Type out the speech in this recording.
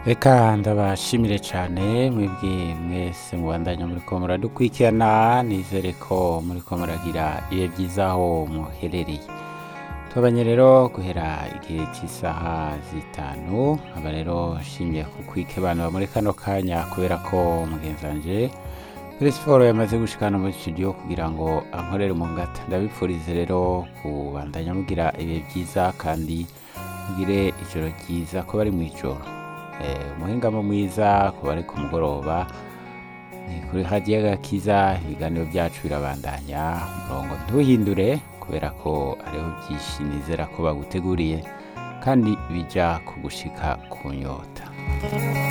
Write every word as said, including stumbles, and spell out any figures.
Reka ndabashimire cane mwebwe mwese mubandanya muriko muradukurikirana, nizere ko muriko muragira ibihe vyiza aho muherereye. Tubanye rero guhera igihe c'isaha zitanu, aba rero nshimiye kukwikebanura muri kano kanya kubera ko mugenzi wanje Christopher yamaze gushikana muri studio kugira ngo ankorere mu ngata. Ndabipfurize rero kubandanya mugira ibihe vyiza kandi mugire ijoro ryiza ko bari mw'ijoro. Umuhingamo mwiza ku bari ku mugoroba ni kuri radiyo Agakiza, ibiganiro vyacu birabandanya, umurongo ntuhindure kubera ko hariho vyinshi nizera ko baguteguriye kandi bija kugushika ku nyota.